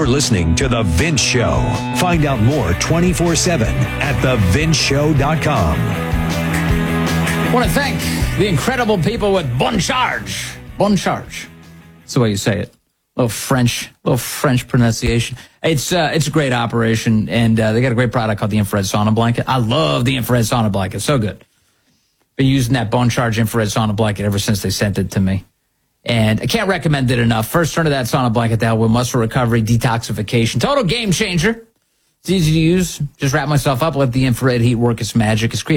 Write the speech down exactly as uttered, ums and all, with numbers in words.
You're listening to The Vince Show. Find out more twenty-four seven at the vince show dot com. I want to thank the incredible people with Bon Charge. Bon Charge. That's the way you say it. Little French, little French pronunciation. It's uh, it's a great operation, and uh, they got a great product called the Infrared Sauna Blanket. I love the Infrared Sauna Blanket. So good. Been using that Bon Charge Infrared Sauna Blanket ever since they sent it to me. And I can't recommend it enough. First turn to that sauna blanket to help with muscle recovery, detoxification. Total game changer. It's easy to use. Just wrap myself up, let the infrared heat work its magic. It's created